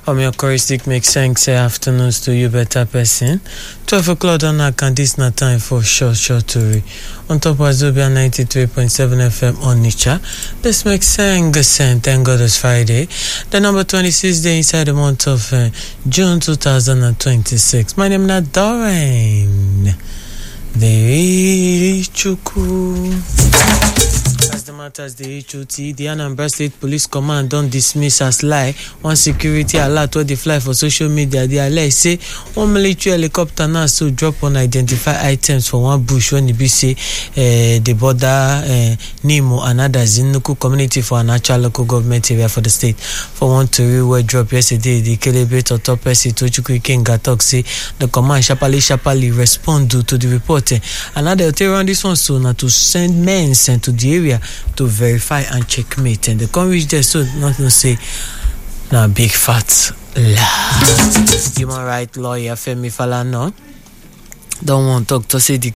Homeochoristic makes sense. Say afternoons to you, better person. 12 o'clock on our can this not time for short story. On top of Zobia 93.7 FM on Nicha. This makes sense. Thank God it's Friday. The number 26 day inside the month of June 2026. My name is Doreen. The Chuku. As the matters the HOT, the Anambra State Police Command don't dismiss as lie one security alert where they fly for social media. They allege say one military helicopter now so drop unidentified items for one bush when it be say the border Nimo and others in Nuku community for an actual local government area for the state. For one to where drop yesterday, the Kelebet or top person Tochukwu Ikenga talk say the command sharply respond to the report. And now they'll tell around this one so now to send men sent to the area to verify and checkmate, and they come reach there so nothing say now big fat lie. Human rights lawyer Femi Falana don't want to talk to say the